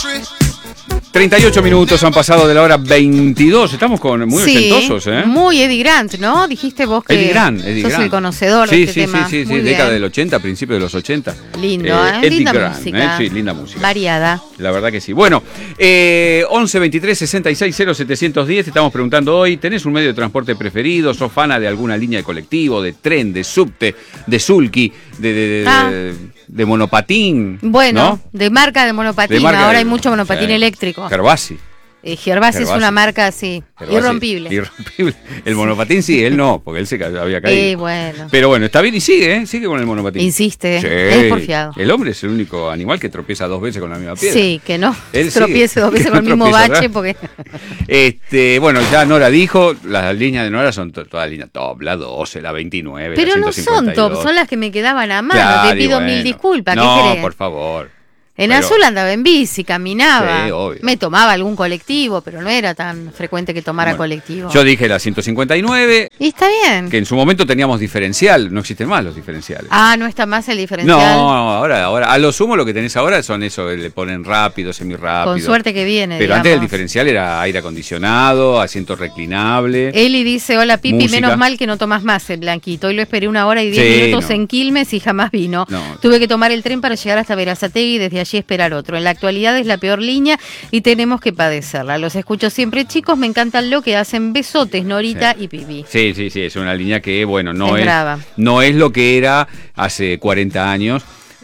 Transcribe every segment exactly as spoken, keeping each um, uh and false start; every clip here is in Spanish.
treinta y ocho minutos han pasado de la hora veintidós. Estamos con muy sí, ochentosos, ¿eh? Muy Eddie Grant, ¿no? Dijiste vos que Eddie Grant, Eddie sos Grant. el conocedor sí, de este sí, tema. Sí, sí, muy sí, bien. década del ochenta, principio de los ochenta. Lindo, eh, ¿eh? Eddie Linda Grant, música. ¿eh? Sí, linda música. Variada. La verdad que sí. Bueno, eh, once veintitrés sesenta y seis cero setecientos diez, te estamos preguntando hoy, ¿tenés un medio de transporte preferido? ¿Sos fana de alguna línea de colectivo, de tren, de subte, de sulky, de, de, de, Ah. de, de monopatín? Bueno, ¿no? de marca de monopatín. De marca Ahora de- hay mucho monopatín sí. eléctrico. Gervasi. Eh, Gervasi es Gervasi. una marca así, Gervasi, irrompible. Irrompible. El monopatín sí, él no, porque él se ca- había caído. Eh, bueno. Pero bueno, está bien y sigue, ¿eh? Sigue con el monopatín. Insiste, Sí. es porfiado. El hombre es el único animal que tropieza dos veces con la misma piedra. Sí, que no Él tropiece sigue. dos veces Que con el no mismo tropieza, bache, ¿verdad? porque Este, bueno, ya Nora dijo, las líneas de Nora son to- todas líneas top, la doce, la veintinueve, pero la no ciento cincuenta son y dos. top, son las que me quedaban a mano. Claro, Te y pido bueno. mil disculpas. ¿Qué No, querés? por favor. En Pero- Azul andaba en bici, caminaba. Sí, obvio. Me tomaba algún colectivo, pero no era tan frecuente que tomara Bueno, colectivo. Yo dije la ciento cincuenta y nueve, Y está bien. que en su momento teníamos diferencial, no existen más los diferenciales. Ah, no está más el diferencial. No, ahora, ahora, a lo sumo lo que tenés ahora son eso, le ponen rápido, semirápido. Con suerte que viene. Pero antes el digamos. diferencial era aire acondicionado, asiento reclinable. Eli dice, hola Pipi, Música. menos mal que no tomás más el blanquito. Hoy lo esperé una hora y diez Sí, minutos no. en Quilmes y jamás vino. No. Tuve que tomar el tren para llegar hasta Berazategui y desde allí esperar otro. En la actualidad es la peor línea y tenemos que padecerla. Los escucho siempre, chicos, me encantan lo que hacen. Besotes, Norita Sí. y Pipi. Sí, sí, sí, es una línea que, bueno, no Es es, brava. no es lo que era hace cuarenta años,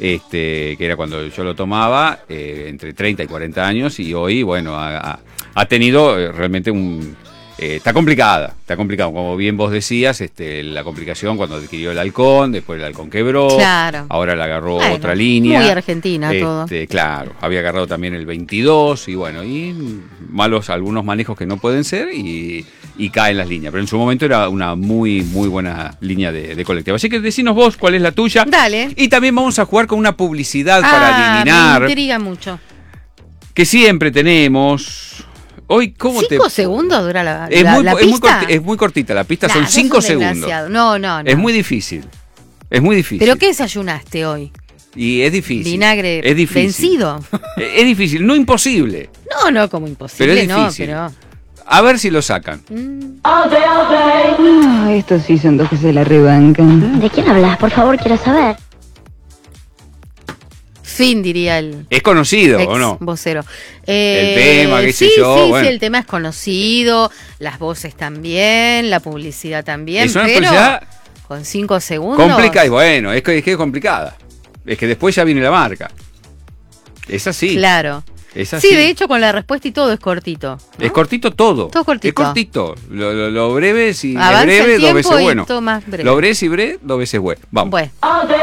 este, que era cuando yo lo tomaba, eh, entre treinta y cuarenta años, y hoy, bueno, ha, ha- ha tenido eh, realmente un... eh, está complicada, está complicado, como bien vos decías, este, la complicación cuando adquirió el halcón, después el halcón quebró, Claro. ahora le agarró Bueno, otra línea. muy argentina Este, todo. Claro, había agarrado también el veintidós y bueno, y malos algunos manejos que no pueden ser y, y caen las líneas. Pero en su momento era una muy, muy buena línea de, de colectivo. Así que decinos vos cuál es la tuya. Dale. Y también vamos a jugar con una publicidad Ah, para adivinar, me intriga mucho. que siempre tenemos. Hoy, ¿cómo te...? ¿Cinco segundos dura la, Es, la, muy, la es, muy pista? corti- es muy cortita, la pista Nah, son sos cinco un segundos. desgraciado. No, no, no. Es muy difícil. Es muy difícil. ¿Pero qué desayunaste hoy? Y es difícil. Vinagre es difícil. vencido. Es es difícil, no imposible. No, no, como imposible, Pero es no, difícil. pero... A ver si lo sacan. Ah, estos sí son dos que se la rebancan. ¿De quién hablas? Por favor, quiero saber. Fin, diría el ¿Es conocido ex o no? vocero. El tema, qué sé sí, yo, Sí, bueno. sí, el tema es conocido, las voces también, la publicidad también, Es una pero publicidad con cinco segundos... Complica y bueno, es que, es que es complicada. Es que después ya viene la marca. Es así. Claro. Es así. Sí, de hecho, con la respuesta y todo es cortito. ¿no? Es cortito todo. Todo cortito. Es cortito. Lo, lo- lo breve, si es Avanza breve, el dos tiempo veces y bueno. todo más breve. Lo breve, si breve, dos veces bueno. Vamos. Bueno,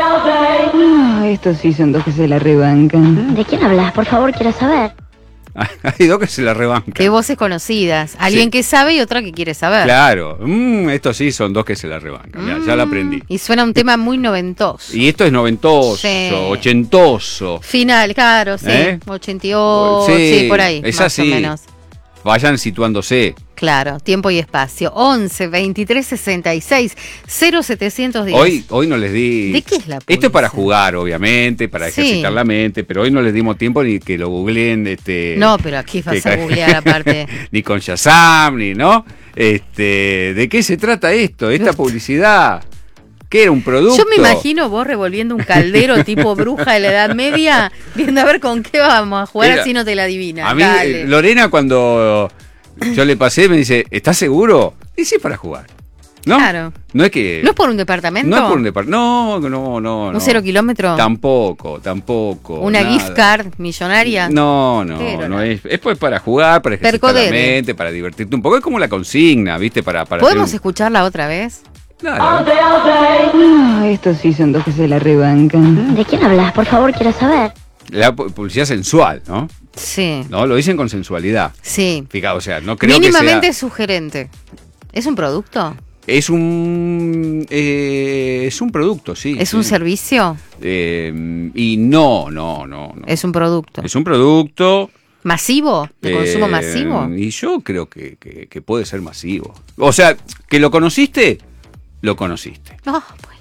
Ah, estos sí son dos que se la rebancan. ¿De quién hablas? Por favor, quiero saber. Hay dos que se la rebancan. qué voces conocidas. Alguien Sí. que sabe y otra que quiere saber. Claro. Mm, estos sí son dos que se la rebancan. Mirá, ya la aprendí. Y suena un tema muy noventoso. Y esto es noventoso, Sí. ochentoso. Final, claro, sí. ¿Eh? ochenta y ocho, Sí, sí, por ahí. es más así. o menos. Vayan situándose. Claro, tiempo y espacio. once, veintitrés, sesenta y seis, cero setecientos diez. Hoy, hoy no les di. ¿De qué es la Esto es para publicidad? jugar, obviamente, para Sí. ejercitar la mente, pero hoy no les dimos tiempo ni que lo googleen. Este, No, pero aquí vas que a ca- googlear aparte. ni con Shazam, ni, ¿no? Este, ¿de qué se trata esto? Esta publicidad. ¿Qué era un producto? Yo me imagino vos revolviendo un caldero tipo bruja de la Edad Media, viendo a ver con qué vamos a jugar, Era- así no te la adivinas. A mí, Dale. eh, Lorena, cuando yo le pasé, me dice, ¿estás seguro? Y sí, para jugar. ¿No? Claro. No es que. ¿No es por un departamento? No es por un departamento. No, no, no. ¿Un no. cero kilómetro? Tampoco, tampoco. ¿Una nada. gift card millonaria? No, no, Pero no no. es. Es pues para jugar, para ejercitar la Percodere. mente, para divertirte un poco. Es como la consigna, ¿viste? Para, para ¿Podemos tener escucharla otra vez? un- Claro. Ah, estos sí son dos que se la rebancan. ¿De quién hablas? Por favor, quiero saber. La pu- publicidad sensual, ¿no? Sí, ¿No? Lo dicen con sensualidad. sí. Fija, o sea, no creo Mínimamente que sea. sugerente. ¿Es un producto? Es un. eh, es un producto, sí. ¿Es sí. un servicio? Eh, y no, no, no. no. Es un producto. Es un producto. ¿Masivo? ¿De consumo eh, masivo? Y yo creo que, que- que puede ser masivo. O sea, que lo conociste, lo conociste. No, bueno.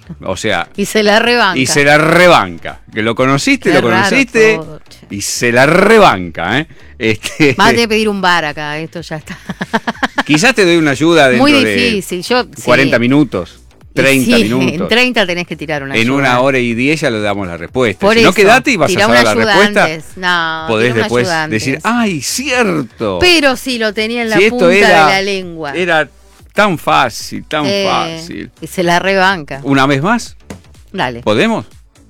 O sea... Y se la rebanca. Y se la rebanca. Que lo conociste, Qué lo raro conociste. todo, che. Y se la rebanca, ¿eh? Este, Vas a tener que pedir un bar acá, esto ya está. quizás te doy una ayuda dentro Muy de difícil, yo... cuarenta sí. minutos, treinta Sí, minutos. En treinta tenés que tirar una En ayuda. una hora y diez ya le damos la respuesta. Por si no, eso, quedate y vas tirá a saber una la ayuda respuesta. antes. No, podés tirá una después ayuda antes. decir, ¡ay, cierto! Pero sí, lo tenía en la Si esto punta era- de la lengua. Era tan fácil, tan Eh, fácil. Y se la rebanca. Una vez más, Dale. ¿podemos?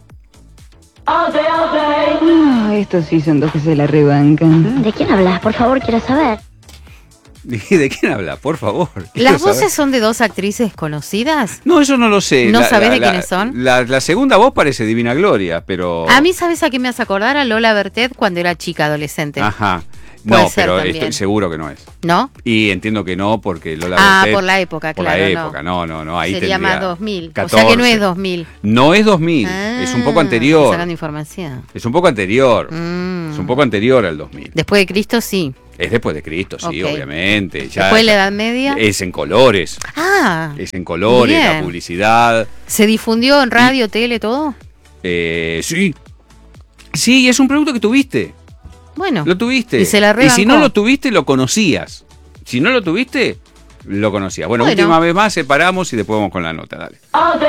Ah, estos sí son dos que se la rebancan. ¿De quién hablas? Por favor, quiero saber. ¿De quién habla? Por favor. quiero ¿Las voces saber. son de dos actrices conocidas? No, eso no lo sé. ¿No sabés de quiénes son? La, la segunda voz parece Divina Gloria, pero... A mí, ¿sabes a qué me hace acordar? A Lola Bertet cuando era chica, adolescente. Ajá. Puede No, ser pero también. estoy seguro que no es. ¿No? Y entiendo que no, porque Lola Ah, Bertet- por la época, por claro, la no. época, no, no, no. Ahí Sería tendría más dos mil. O catorce. sea que no es dos mil. No es dos mil, Ah, es un poco estoy anterior. sacando información. Es un poco anterior. Mm. Es un poco anterior al dos mil. Después de Cristo, sí. Es después de Cristo, sí, Ok. obviamente. Ya, Después de la Edad Media. Es en colores. Ah, Es en colores, Bien. la publicidad. ¿se difundió en radio, tele, todo? Eh, sí. Sí, es un producto que tuviste. Bueno. Lo tuviste. Y se la Y si no rebancó. lo tuviste, lo conocías. Si no lo tuviste, lo conocías. Bueno, Bueno. última vez más, separamos y después vamos con la nota, dale.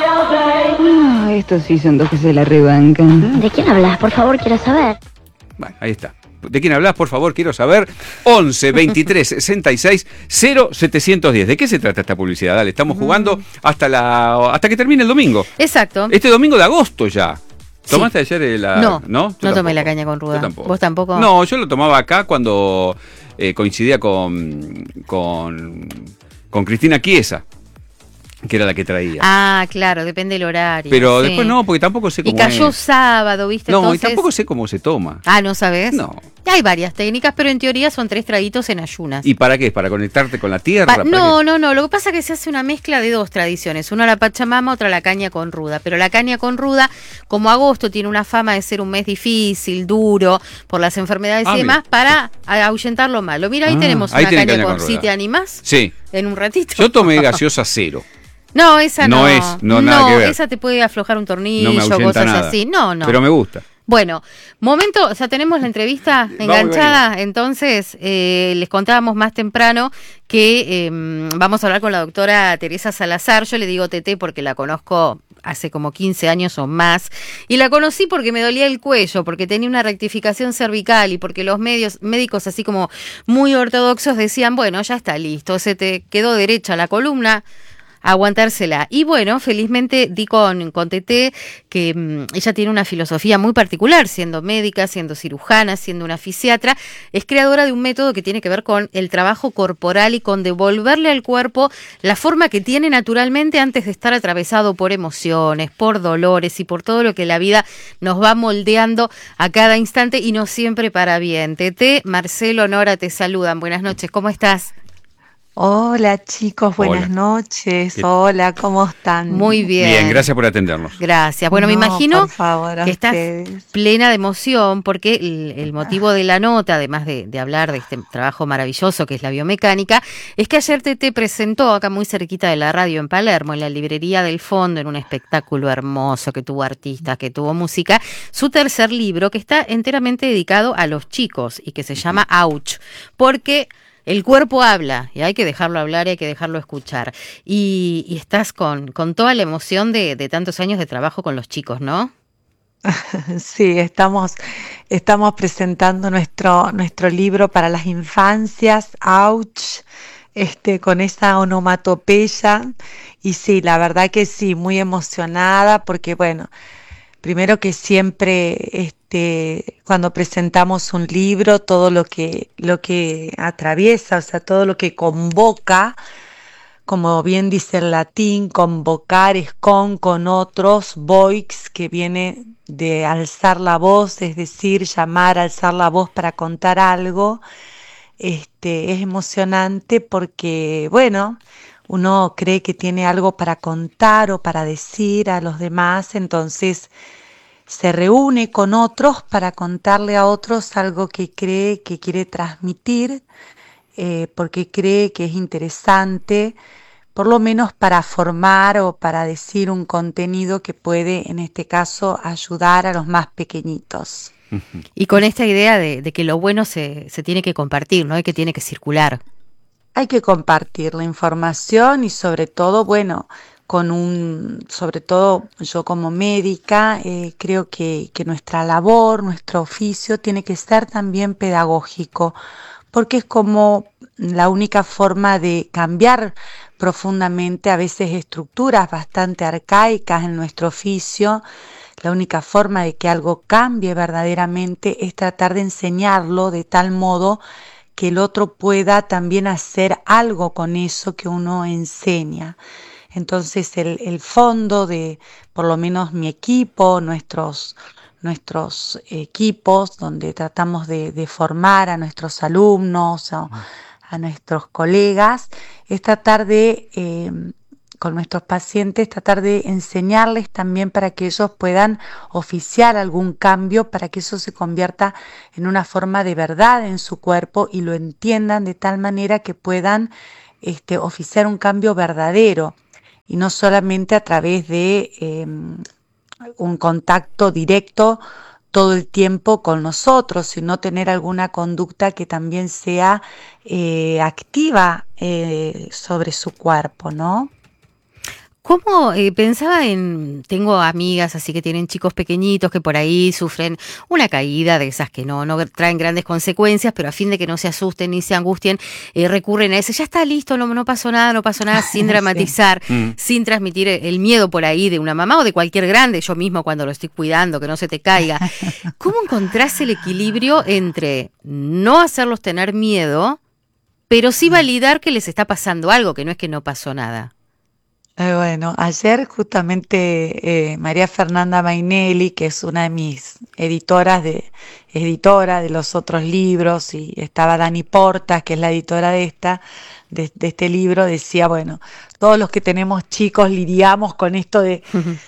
Ah, estos sí son dos que se la rebancan. ¿De quién hablas? Por favor, quiero saber. Bueno, ahí está. ¿De quién hablas? Por favor, quiero saber. once, veintitrés, sesenta y seis, cero setecientos diez. ¿De qué se trata esta publicidad? Dale, estamos jugando hasta la hasta que termine el domingo. Exacto. Este domingo de agosto ya. Sí. ¿Tomaste ayer eh, la...? No, no, Yo no tomé tampoco. la caña con ruda. Yo tampoco. ¿Vos tampoco? No, yo lo tomaba acá cuando eh, coincidía con, con, con Cristina Chiesa, que era la que traía. Ah, claro, depende del horario. Pero sí. después no, porque tampoco sé Y cómo cayó es. sábado, ¿viste? No, Entonces... y tampoco sé cómo se toma. Ah, ¿no sabes? No. Hay varias técnicas, pero en teoría son tres traguitos en ayunas. ¿Y para qué? ¿Para conectarte con la tierra? Pa- ¿Para no, qué? no, no. Lo que pasa es que se hace una mezcla de dos tradiciones. Una la Pachamama, otra la caña con ruda. Pero la caña con ruda, como agosto tiene una fama de ser un mes difícil, duro, por las enfermedades Ah, y demás, mira. para ahuyentar lo malo. Mira, ahí Ah, tenemos ahí una tiene caña, caña con, con ¿sí ruda. te animás? Sí. En un ratito. Yo tomé gaseosa cero. No, esa no. No es, no, nada que ver. esa te puede aflojar un tornillo, No me ahuyenta cosas nada. así. No, no. Pero me gusta. Bueno, momento, o sea, tenemos la entrevista Vamos, enganchada, entonces eh, les contábamos más temprano que eh, vamos a hablar con la doctora Teresa Salazar. Yo le digo Tete porque la conozco hace como quince años o más, y la conocí porque me dolía el cuello, porque tenía una rectificación cervical y porque los medios médicos así como muy ortodoxos decían, bueno, ya está listo, se te quedó derecha la columna, aguantársela. Y bueno, felizmente di con, con Tete que mmm, ella tiene una filosofía muy particular, siendo médica, siendo cirujana, siendo una fisiatra. Es creadora de un método que tiene que ver con el trabajo corporal y con devolverle al cuerpo la forma que tiene naturalmente antes de estar atravesado por emociones, por dolores y por todo lo que la vida nos va moldeando a cada instante y no siempre para bien. Tete, Marcelo, Nora te saludan. Buenas noches, ¿cómo estás? Hola chicos, buenas Hola. noches. ¿Qué- Hola, ¿cómo están? Muy bien. Bien, gracias por atendernos. Gracias. Bueno, me No, imagino por favor, a que estás ustedes. plena de emoción porque el, el motivo de la nota, además de, de hablar de este trabajo maravilloso que es la biomecánica, es que ayer te, te presentó acá muy cerquita de la radio en Palermo, en la librería del Fondo, en un espectáculo hermoso que tuvo artistas, que tuvo música, su tercer libro que está enteramente dedicado a los chicos y que se llama Ouch, porque el cuerpo habla y hay que dejarlo hablar y hay que dejarlo escuchar. Y, y estás con, con toda la emoción de, de tantos años de trabajo con los chicos, ¿no? Sí, estamos, estamos presentando nuestro, nuestro libro para las infancias, Ouch, este, con esa onomatopeya. Y sí, la verdad que sí, muy emocionada porque, bueno, primero que siempre, este, cuando presentamos un libro, todo lo que, lo que atraviesa, o sea, todo lo que convoca, como bien dice el latín, convocar es con, con otros, voix, que viene de alzar la voz, es decir, llamar, alzar la voz para contar algo. Este, es emocionante porque, bueno, uno cree que tiene algo para contar o para decir a los demás, entonces se reúne con otros para contarle a otros algo que cree que quiere transmitir, eh, porque cree que es interesante, por lo menos para formar o para decir un contenido que puede, en este caso, ayudar a los más pequeñitos. Y con esta idea de, de que lo bueno se, se tiene que compartir, ¿no? Y que tiene que circular. Hay que compartir la información y sobre todo, bueno, con un, sobre todo yo como médica, eh, creo que, que nuestra labor, nuestro oficio tiene que ser también pedagógico, porque es como la única forma de cambiar profundamente a veces estructuras bastante arcaicas en nuestro oficio. La única forma de que algo cambie verdaderamente es tratar de enseñarlo de tal modo que el otro pueda también hacer algo con eso que uno enseña. Entonces el, el fondo de, por lo menos mi equipo, nuestros, nuestros equipos, donde tratamos de, de formar a nuestros alumnos, a, a nuestros colegas, es tratar de, eh, con nuestros pacientes, tratar de enseñarles también para que ellos puedan oficiar algún cambio, para que eso se convierta en una forma de verdad en su cuerpo y lo entiendan de tal manera que puedan este, oficiar un cambio verdadero. Y no solamente a través de eh, un contacto directo todo el tiempo con nosotros, sino tener alguna conducta que también sea eh, activa eh, sobre su cuerpo, ¿no? ¿Cómo eh, pensaba en, tengo amigas así que tienen chicos pequeñitos que por ahí sufren una caída de esas que no, no traen grandes consecuencias, pero a fin de que no se asusten ni se angustien, eh, recurren a ese, ya está listo, no, no pasó nada, no pasó nada, sin dramatizar, sí. mm. sin transmitir el miedo por ahí de una mamá o de cualquier grande, yo mismo cuando lo estoy cuidando, que no se te caiga. ¿Cómo encontrás el equilibrio entre no hacerlos tener miedo, pero sí validar que les está pasando algo, que no es que no pasó nada? Eh, bueno, ayer justamente eh, María Fernanda Mainelli, que es una de mis editoras de editora de los otros libros, y estaba Dani Portas, que es la editora de esta de, de este libro, decía, bueno, todos los que tenemos chicos lidiamos con esto de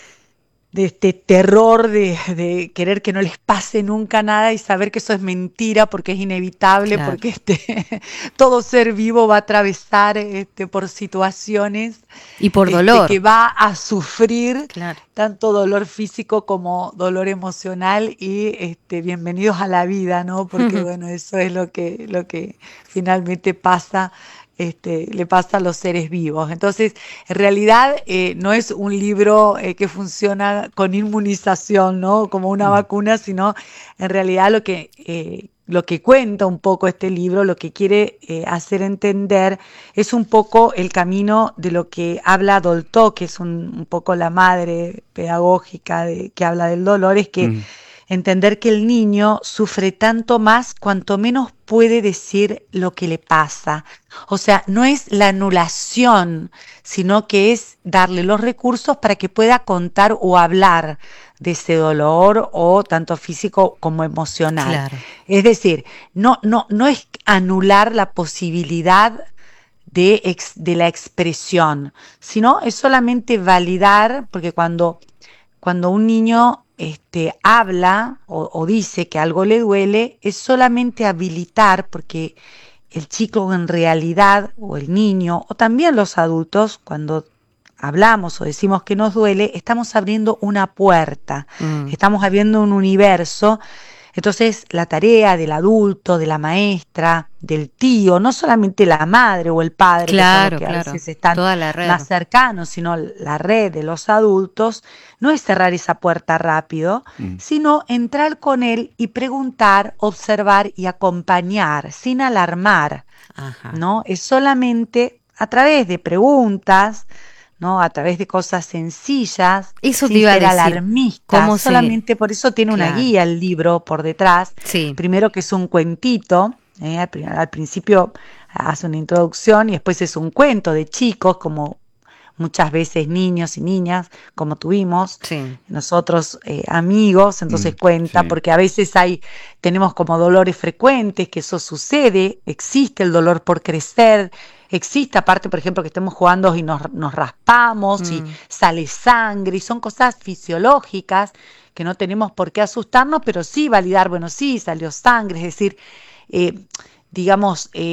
de este terror de, de querer que no les pase nunca nada y saber que eso es mentira porque es inevitable, claro. porque este todo ser vivo va a atravesar este por situaciones y por dolor este, que va a sufrir, claro. tanto dolor físico como dolor emocional, y este bienvenidos a la vida, ¿no? Porque uh-huh. bueno, eso es lo que lo que finalmente pasa. Este, le pasa a los seres vivos. Entonces, en realidad eh, no es un libro eh, que funciona con inmunización, ¿no? Como una mm. vacuna, sino en realidad lo que, eh, lo que cuenta un poco este libro, lo que quiere eh, hacer entender es un poco el camino de lo que habla Dolto, que es un, un poco la madre pedagógica de, que habla del dolor, es que mm. entender que el niño sufre tanto más cuanto menos puede decir lo que le pasa. O sea, no es la anulación, sino que es darle los recursos para que pueda contar o hablar de ese dolor, o tanto físico como emocional. Claro. Es decir, no, no, no es anular la posibilidad de, ex, de la expresión, sino es solamente validar, porque cuando, cuando un niño Este, habla o, o dice que algo le duele, es solamente habilitar, porque el chico en realidad, o el niño, o también los adultos, cuando hablamos o decimos que nos duele, estamos abriendo una puerta, mm. estamos abriendo un universo. Entonces la tarea del adulto, de la maestra, del tío, no solamente la madre o el padre, claro, que, son los que claro. a veces están Toda la red. más cercanos, sino la red de los adultos, no es cerrar esa puerta rápido, mm. sino entrar con él y preguntar, observar y acompañar, sin alarmar. Ajá. ¿No? Es solamente a través de preguntas, ¿no? A través de cosas sencillas, eso sin te iba ser a decir. alarmista. ¿Cómo solamente se... por eso tiene claro. una guía el libro por detrás. Sí. Primero, que es un cuentito, ¿eh? al, al principio hace una introducción y después es un cuento de chicos, como muchas veces niños y niñas, como tuvimos sí. nosotros eh, amigos, entonces mm, cuenta, sí. porque a veces hay, tenemos como dolores frecuentes, que eso sucede, existe el dolor por crecer, existe aparte, por ejemplo, que estemos jugando y nos, nos raspamos mm. y sale sangre, y son cosas fisiológicas que no tenemos por qué asustarnos, pero sí validar, bueno, sí, salió sangre, es decir, eh, digamos, eh,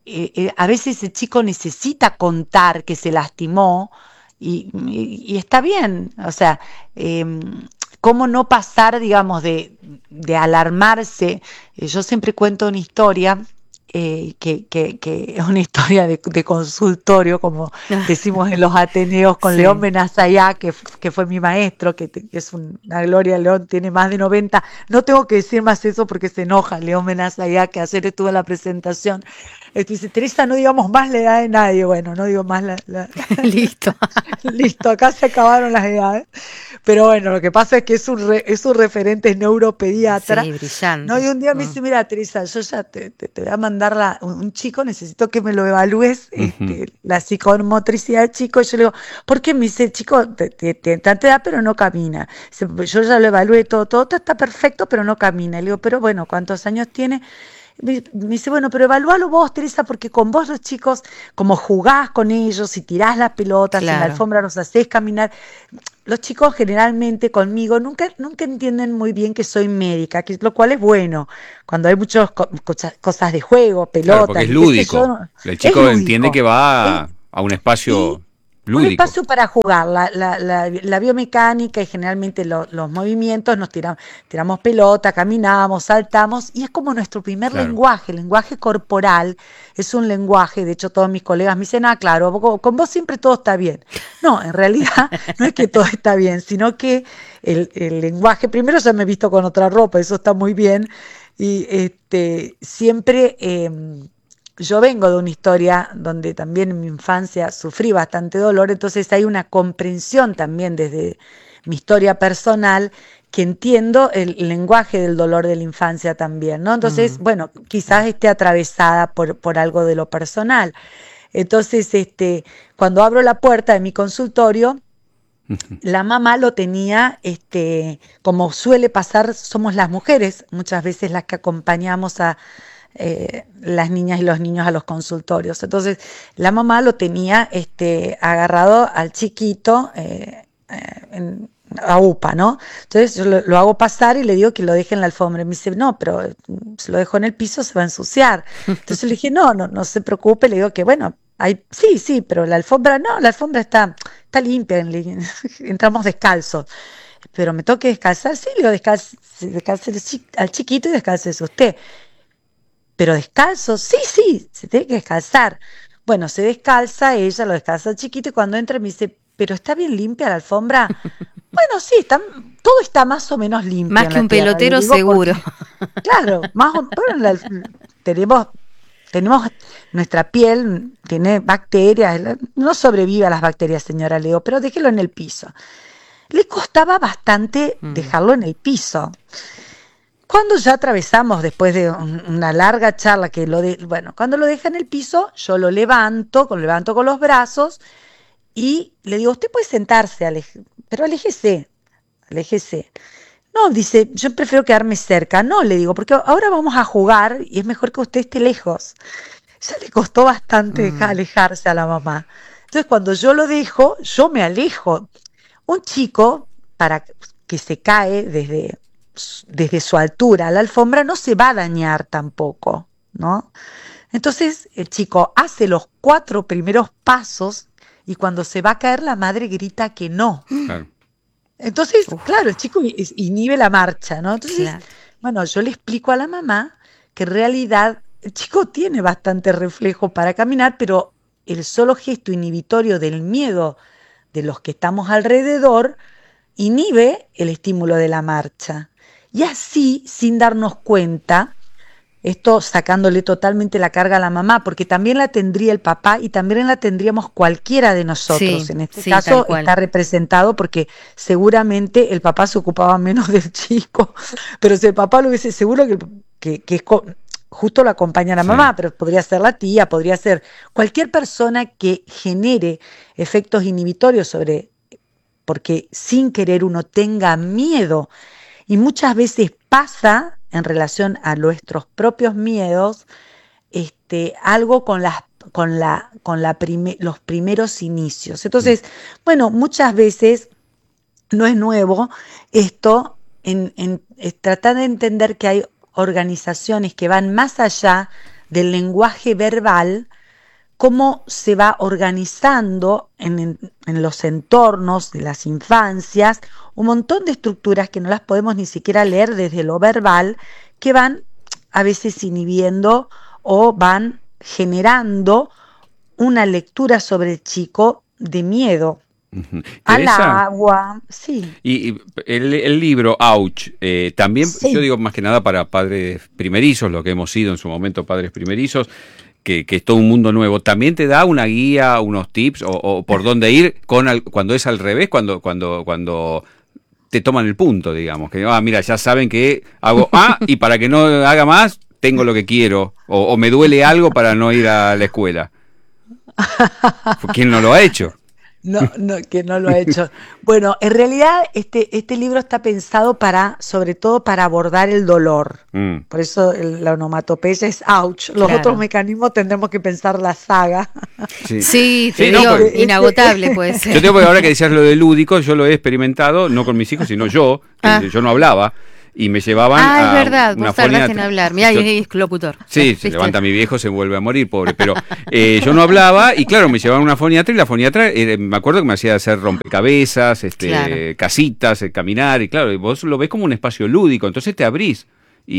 eh, eh, a veces el chico necesita contar que se lastimó y, y, y está bien, o sea, eh, cómo no pasar, digamos, de, de alarmarse. Eh, yo siempre cuento una historia. Eh, que, que, que es una historia de, de consultorio, como decimos en los Ateneos, con sí. León Benazayá, que, que fue mi maestro, que, que es una gloria. León tiene más de noventa. No tengo que decir más eso porque se enoja León Benazayá, que ayer estuvo en la presentación. Este, dice, Teresa, no digamos más la edad de nadie. Bueno, no digo más la... la... Listo. Listo, acá se acabaron las edades. Pero bueno, lo que pasa es que es un, re, es un referente neuropediatra. Sí, brillante. ¿No? Y un día me dice, mira, Teresa, yo ya te, te, te voy a mandar la, un chico, necesito que me lo evalúes, uh-huh. este, la psicomotricidad del chico. Y yo le digo, ¿por qué? Me dice, el chico, te, te, te, tanta edad, pero no camina. Dice, yo ya lo evalué todo, todo, todo está perfecto, pero no camina. Le digo, pero bueno, ¿cuántos años tiene? Me dice, bueno, pero evalúalo vos, Teresa, porque con vos los chicos, como jugás con ellos y tirás las pelotas, claro. En la alfombra los hacés caminar, los chicos generalmente conmigo nunca, nunca entienden muy bien que soy médica, que, lo cual es bueno, cuando hay muchas co- cosas de juego, pelotas. Claro, porque es lúdico, yo, el chico entiende que va a, a un espacio... Lúdico. Un espacio para jugar, la, la, la, la biomecánica y generalmente lo, los movimientos, nos tiramos, tiramos pelota, caminamos, saltamos, y es como nuestro primer claro. lenguaje, el lenguaje corporal es un lenguaje. De hecho todos mis colegas me dicen, ah, claro, con vos siempre todo está bien. No, en realidad no es que todo está bien, sino que el, el lenguaje, primero ya me he visto con otra ropa, eso está muy bien, y este siempre... Eh, Yo vengo de una historia donde también en mi infancia sufrí bastante dolor, entonces hay una comprensión también desde mi historia personal que entiendo el lenguaje del dolor de la infancia también, ¿no? Entonces, mm. bueno, quizás esté atravesada por, por algo de lo personal. Entonces, este, cuando abro la puerta de mi consultorio, la mamá lo tenía, este, como suele pasar, somos las mujeres muchas veces las que acompañamos a Eh, las niñas y los niños a los consultorios. Entonces la mamá lo tenía este, agarrado al chiquito eh, eh, en, a UPA, ¿no? Entonces yo lo, lo hago pasar y le digo que lo deje en la alfombra. Y me dice, no, pero si lo dejo en el piso se va a ensuciar. Entonces le dije, no, no, no se preocupe. Le digo que bueno, hay, sí, sí, pero la alfombra no, la alfombra está, está limpia, entramos descalzos. Pero me toque descalzar, sí, le digo, descalce, descalce al chiquito y descálcese usted. Pero descalzo, sí, sí, se tiene que descalzar. Bueno, se descalza, ella lo descalza al chiquito y cuando entra me dice, ¿pero está bien limpia la alfombra? Bueno, sí, está, todo está más o menos limpio. Más que un tierra, pelotero seguro. Porque, claro, más o, bueno, la, tenemos, tenemos, nuestra piel tiene bacterias, no sobrevive a las bacterias, señora Leo, pero déjelo en el piso. Le costaba bastante mm. dejarlo en el piso. Cuando ya atravesamos, después de un, una larga charla, que lo de, bueno, cuando lo deja en el piso, yo lo levanto, lo levanto con los brazos y le digo, usted puede sentarse, aleje, pero aléjese, aléjese. No, dice, yo prefiero quedarme cerca. No, le digo, porque ahora vamos a jugar y es mejor que usted esté lejos. Ya le costó bastante mm. alejarse a la mamá. Entonces, cuando yo lo dejo, yo me alejo. Un chico, para que se cae desde... desde su altura, la alfombra no se va a dañar tampoco, ¿no? Entonces el chico hace los cuatro primeros pasos y cuando se va a caer la madre grita que no. Claro. Entonces, Uf. claro, el chico inhibe la marcha, ¿no? Entonces, claro. bueno, yo le explico a la mamá que en realidad el chico tiene bastante reflejo para caminar, pero el solo gesto inhibitorio del miedo de los que estamos alrededor inhibe el estímulo de la marcha. Y así, sin darnos cuenta, esto sacándole totalmente la carga a la mamá, porque también la tendría el papá y también la tendríamos cualquiera de nosotros. Sí, en este sí, caso está representado porque seguramente el papá se ocupaba menos del chico, pero si el papá lo hubiese, seguro que, que, que es justo lo acompaña a la sí. mamá, pero podría ser la tía, podría ser cualquier persona que genere efectos inhibitorios sobre, porque sin querer uno tenga miedo. Y muchas veces pasa, en relación a nuestros propios miedos, este, algo con, las, con, la, con la prime, los primeros inicios. Entonces, bueno, muchas veces no es nuevo esto, en, en, en tratar de entender que hay organizaciones que van más allá del lenguaje verbal, cómo se va organizando en, en, en los entornos de las infancias, un montón de estructuras que no las podemos ni siquiera leer desde lo verbal, que van a veces inhibiendo o van generando una lectura sobre el chico de miedo. Uh-huh. Al agua, sí. Y, y el, el libro Ouch, eh, también, Sí. yo digo más que nada para padres primerizos, lo que hemos sido en su momento padres primerizos, que, que es todo un mundo nuevo, ¿también te da una guía, unos tips o, o por dónde ir con al, cuando es al revés, cuando, cuando, cuando te toman el punto, digamos? Que, ah, mira, ya saben que hago A y para que no haga más, tengo lo que quiero, o, o me duele algo para no ir a la escuela. ¿Quién no lo ha hecho? No, no, que no lo ha hecho. Bueno, en realidad este, este libro está pensado para, sobre todo para abordar el dolor. Mm. Por eso el, la onomatopeya es ouch. Los Claro. otros mecanismos tendremos que pensar la saga. Sí, Sí, te Sí, no, digo, porque- inagotable puede ser. Yo te digo que ahora que decías lo de lúdico, yo lo he experimentado, no con mis hijos, sino yo, que Ah. yo no hablaba, y me llevaban Ah, a es verdad, una vos tardaste en foniatra. hablar. Mirá, Yo- y es locutor. Sí, se ¿Viste? levanta mi viejo, se vuelve a morir, pobre. Pero eh, yo no hablaba y claro, me llevaban a una foniatra y la foniatra, eh, me acuerdo que me hacía hacer rompecabezas, este, Claro. casitas, eh, caminar y claro, y vos lo ves como un espacio lúdico, entonces te abrís.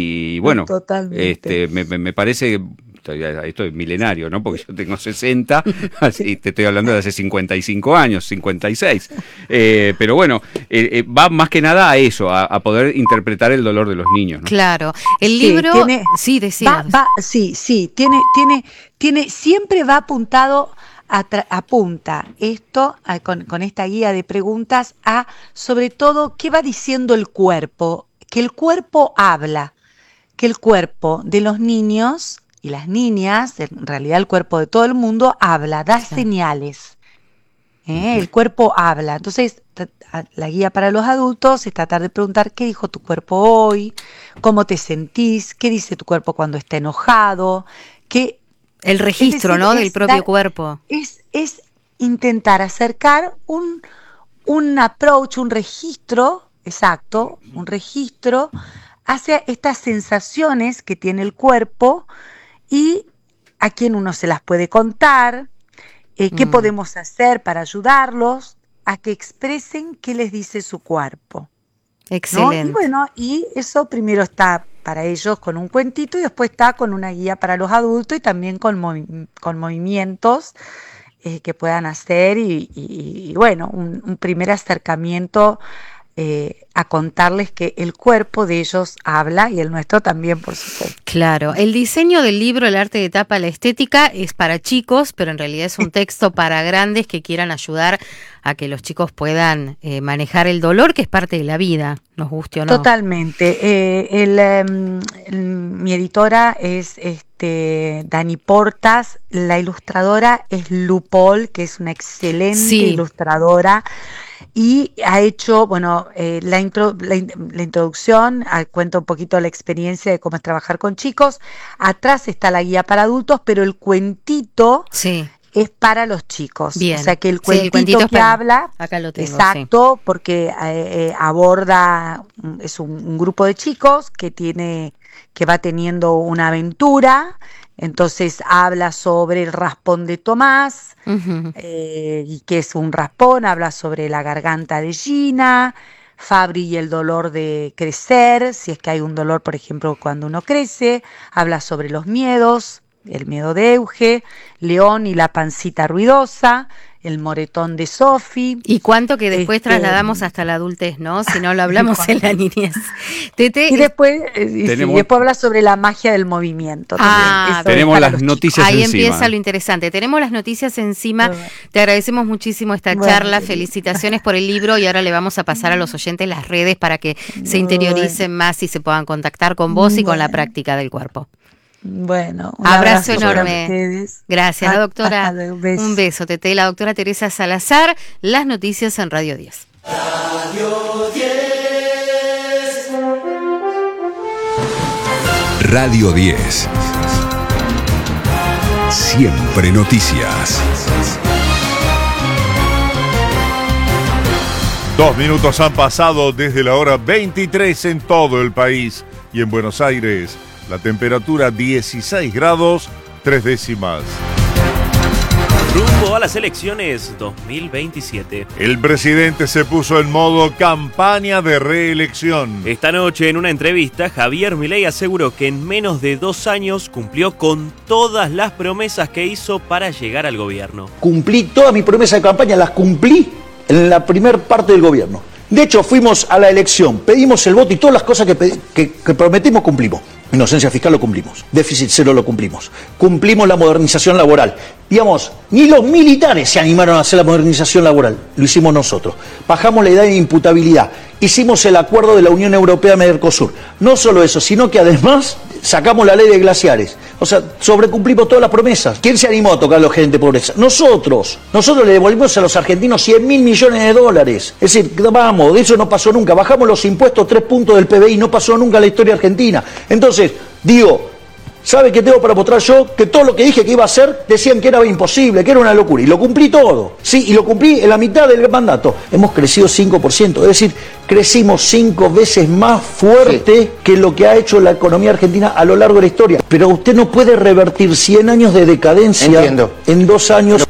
Y bueno, Totalmente. este, me, me- me parece, esto es milenario, ¿no? Porque yo tengo sesenta, así te estoy hablando de hace cincuenta y cinco años, cincuenta y seis. Eh, pero bueno, eh, eh, va más que nada a eso, a, a poder interpretar el dolor de los niños, ¿no? Claro. El Sí, libro. tiene- sí, decía. Va, va, sí, sí, tiene, tiene, tiene, siempre va apuntado, a tra- apunta esto a- con, con esta guía de preguntas a, sobre todo, qué va diciendo el cuerpo, que el cuerpo habla, que el cuerpo de los niños y las niñas, en realidad el cuerpo de todo el mundo habla, da señales. ¿eh? El cuerpo habla. Entonces, tra- a- la guía para los adultos es tratar de preguntar qué dijo tu cuerpo hoy, cómo te sentís, qué dice tu cuerpo cuando está enojado, qué El registro, es decir, ¿no? es Del propio dar- cuerpo. es, es intentar acercar un, un approach, un registro, exacto, un registro hacia estas sensaciones que tiene el cuerpo y a quién uno se las puede contar, eh, qué Mm. podemos hacer para ayudarlos a que expresen qué les dice su cuerpo. ¿no? Excelente. Y bueno, y eso primero está para ellos con un cuentito y después está con una guía para los adultos y también con, movi- con movimientos eh, que puedan hacer y, y- y bueno, un, un primer acercamiento eh, a contarles que el cuerpo de ellos habla y el nuestro también, por supuesto. Claro, el diseño del libro, el arte de tapa, la estética, es para chicos, pero en realidad es un texto para grandes que quieran ayudar a que los chicos puedan eh, manejar el dolor, que es parte de la vida, nos guste o no. Totalmente. Eh, el, em, el- mi editora es este Dani Portas, la ilustradora es Lupol, que es una excelente Sí. ilustradora. Y ha hecho, bueno, eh, la, intro, la, in- la introducción, ah, cuenta un poquito la experiencia de cómo es trabajar con chicos. Atrás está la guía para adultos, pero el cuentito Sí, es para los chicos. bien. O sea que el Sí, cuentito, cuentito es que para- habla, acá lo tengo. exacto, porque eh, eh, aborda, mm, es un, un grupo de chicos que tiene, que va teniendo una aventura. Entonces habla sobre el raspón de Tomás, Sí. Ujú. eh, y que es un raspón, habla sobre la garganta de Gina, Fabri y el dolor de crecer, si es que hay un dolor, por ejemplo, cuando uno crece, habla sobre los miedos, el miedo de Euge, León y la pancita ruidosa, el moretón de Sofi. Y cuánto que después Este, trasladamos hasta la adultez, ¿no? Si no lo hablamos en la niñez. Tete, Y después, eh, y sí, Tenemos- después habla sobre la magia del movimiento. Ah, también. Eso Tenemos es para las los chicos. noticias ahí encima. empieza lo interesante. Tenemos las noticias encima. Bueno. Te agradecemos muchísimo esta Bueno, charla. querida. Felicitaciones por el libro y ahora le vamos a pasar a los oyentes las redes para que se interioricen más y se puedan contactar con vos y con la Bueno. práctica del cuerpo. Bueno, un Abrazo abrazo para enorme. ustedes. Gracias, la Ah, doctora. hasta luego, besos. Un beso, Tete. La doctora Teresa Salazar, las noticias en Radio diez. Radio diez. Siempre noticias. Dos minutos han pasado desde la hora veintitrés en todo el país y en Buenos Aires. La temperatura dieciséis grados, tres décimas. Rumbo a las elecciones dos mil veintisiete. El presidente se puso en modo campaña de reelección. Esta noche, en una entrevista, Javier Milei aseguró que en menos de dos años cumplió con todas las promesas que hizo para llegar al gobierno. Cumplí todas mis promesas de campaña, las cumplí en la primer parte del gobierno. De hecho, fuimos a la elección, pedimos el voto y todas las cosas que, que, que prometimos cumplimos. Inocencia fiscal lo cumplimos, déficit cero lo cumplimos, cumplimos la modernización laboral. Digamos, ni los militares se animaron a hacer la modernización laboral, lo hicimos nosotros. Bajamos la edad de imputabilidad, hicimos el acuerdo de la Unión Europea-Mercosur. No solo eso, sino que además sacamos la ley de glaciares. O sea, sobrecumplimos todas las promesas. ¿Quién se animó a tocar a los gerentes de pobreza? Nosotros. Nosotros le devolvimos a los argentinos cien mil millones de dólares. Es decir, vamos, de eso no pasó nunca. Bajamos los impuestos tres puntos del P B I, no pasó nunca en la historia argentina. Entonces, digo, ¿sabe qué tengo para mostrar yo? Que todo lo que dije que iba a hacer, decían que era imposible, que era una locura. Y lo cumplí todo. Sí, y lo cumplí en la mitad del mandato. Hemos crecido cinco por ciento. Es decir, crecimos cinco veces más fuerte sí. que lo que ha hecho la economía argentina a lo largo de la historia. Pero usted no puede revertir cien años de decadencia Entiendo. en dos años.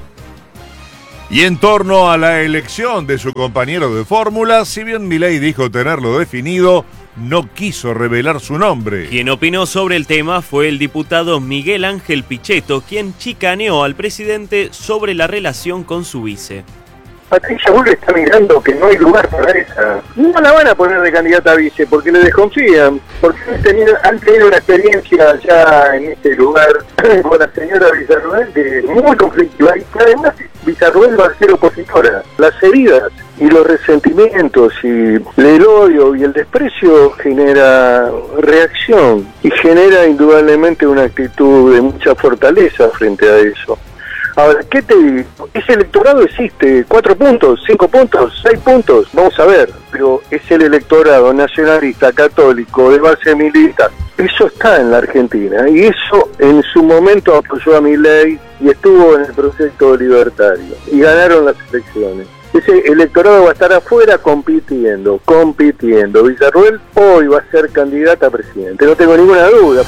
Y en torno a la elección de su compañero de fórmula, si bien Milei dijo tenerlo definido, no quiso revelar su nombre. Quien opinó sobre el tema fue el diputado Miguel Ángel Pichetto, quien chicaneó al presidente sobre la relación con su vice. Patricia Bullrich está mirando que no hay lugar para esa. No la van a poner de candidata a vice porque le desconfían, porque han tenido, han tenido una experiencia ya en este lugar con la señora Villarruel que muy conflictiva y que además Villarruel va a ser opositora. Las heridas y los resentimientos y el odio y el desprecio genera reacción y genera indudablemente una actitud de mucha fortaleza frente a eso. Ahora, ¿qué te digo? Ese electorado existe, cuatro puntos, cinco puntos, seis puntos, vamos a ver, pero es el electorado nacionalista, católico, de base militar. Eso está en la Argentina y eso en su momento apoyó a Milei y estuvo en el proyecto libertario y ganaron las elecciones. Ese electorado va a estar afuera compitiendo, compitiendo. Villarruel hoy va a ser candidata a presidente, no tengo ninguna duda.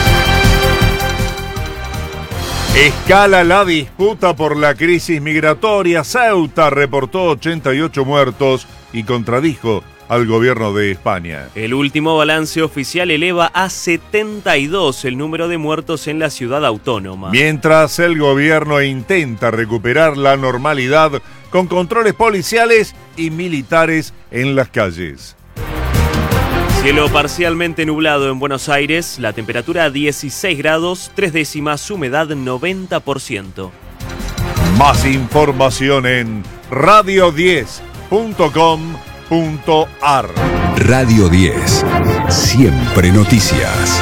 Escala la disputa por la crisis migratoria. Ceuta reportó ochenta y ocho muertos y contradijo al gobierno de España. El último balance oficial eleva a setenta y dos el número de muertos en la ciudad autónoma. Mientras el gobierno intenta recuperar la normalidad con controles policiales y militares en las calles. Cielo parcialmente nublado en Buenos Aires, la temperatura dieciséis grados, tres décimas, humedad noventa por ciento. Más información en radio diez punto com punto ar. Radio diez, siempre noticias.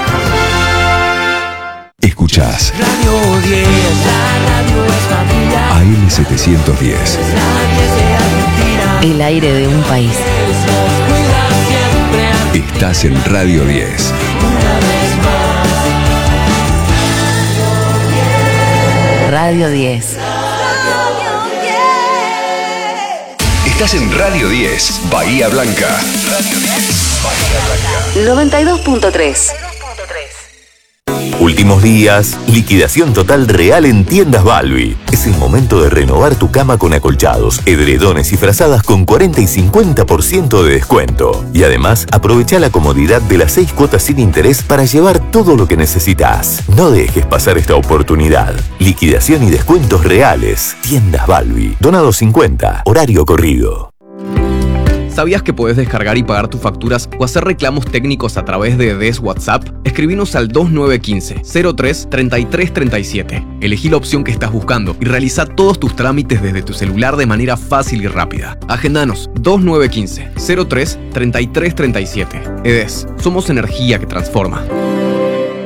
Escuchás Radio diez, la radio es familia. A M setecientos diez. El aire de un país. Estás en Radio diez. Radio diez. Estás en Radio diez, Bahía Blanca. Radio diez, Bahía Blanca. noventa y dos punto tres. Últimos días, liquidación total real en Tiendas Balbi. Es el momento de renovar tu cama con acolchados, edredones y frazadas con cuarenta y cincuenta por ciento de descuento. Y además, aprovecha la comodidad de las seis cuotas sin interés para llevar todo lo que necesitas. No dejes pasar esta oportunidad. Liquidación y descuentos reales. Tiendas Balbi. Donado cincuenta. Horario corrido. ¿Sabías que podés descargar y pagar tus facturas o hacer reclamos técnicos a través de D E S WhatsApp? Escribinos al dos nueve uno cinco, cero tres, treinta y tres treinta y siete. Elegí la opción que estás buscando y realiza todos tus trámites desde tu celular de manera fácil y rápida. Agendanos dos nueve uno cinco, cero tres, treinta y tres treinta y siete. E D E S, somos energía que transforma.